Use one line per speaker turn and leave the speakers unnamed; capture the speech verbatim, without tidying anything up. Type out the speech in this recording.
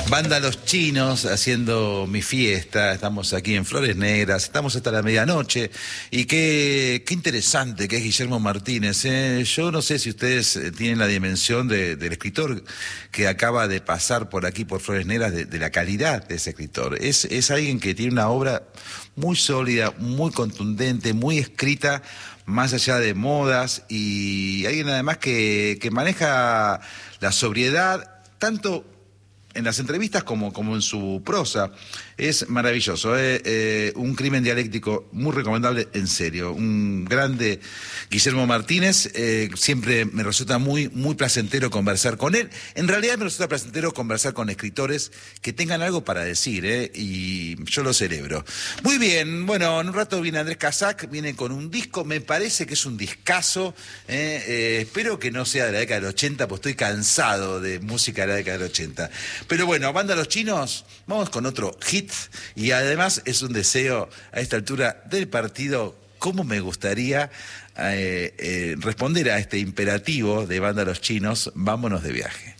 Banda Los Chinos haciendo mi fiesta, estamos aquí en Flores Negras, estamos hasta la medianoche y qué, qué interesante que es Guillermo Martínez. ¿eh? Yo no sé si ustedes tienen la dimensión de, del escritor que acaba de pasar por aquí, por Flores Negras, de, de la calidad de ese escritor. Es, es alguien que tiene una obra muy sólida, muy contundente, muy escrita, más allá de modas, y alguien además que, que maneja la sobriedad, tanto en las entrevistas como, como en su prosa. Es maravilloso, ¿eh? Eh, un crimen dialéctico muy recomendable, en serio. Un grande Guillermo Martínez, eh, siempre me resulta muy, muy placentero conversar con él. En realidad me resulta placentero conversar con escritores que tengan algo para decir, ¿eh? Y yo lo celebro. Muy bien, bueno, en un rato viene Andrés Casac, viene con un disco, me parece que es un discazo, ¿eh? Eh, espero que no sea de la década del ochenta, pues estoy cansado de música de la década del ochenta. Pero bueno, Banda Los Chinos, vamos con otro hit, y además es un deseo a esta altura del partido, cómo me gustaría eh, eh, responder a este imperativo de Banda Los Chinos, vámonos de viaje.